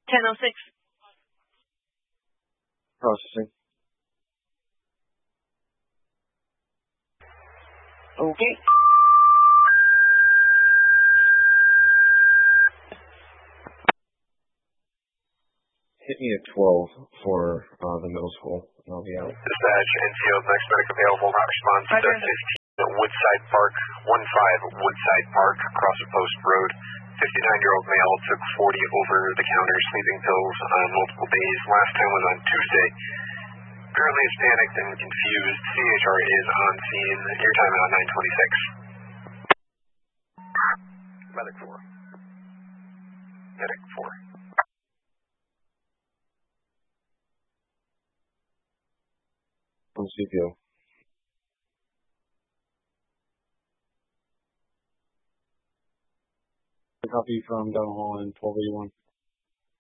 10:06. Processing. Okay. Hit me at 12 for the middle school, and I'll be out. Dispatch, NCO, next medic available, not response to 15 Woodside Park, 15 Woodside Park, across a post road. 59-year-old male took 40 over-the-counter sleeping pills on multiple days. Last time was on Tuesday. Currently is panicked and confused. CHR is on scene. Your time out 926. Medic 4. Medic 4. On CPO. Copy from Down Hall and 1281.